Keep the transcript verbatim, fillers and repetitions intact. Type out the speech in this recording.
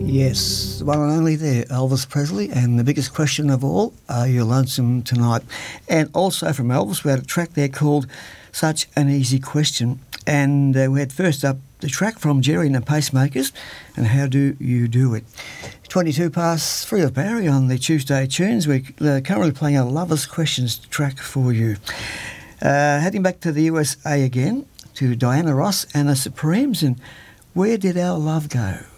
Yes, the one and only there, Elvis Presley, and the biggest question of all, are you lonesome tonight? And also from Elvis, we had a track there called Such an Easy Question, and uh, we had first up the track from Jerry and the Pacemakers, and How Do You Do It? twenty-two past three of Barry on the Tuesday Tunes. We're uh, currently playing a Lovers Questions track for you. Uh, heading back to the U S A again, to Diana Ross and the Supremes, and Where Did Our Love Go?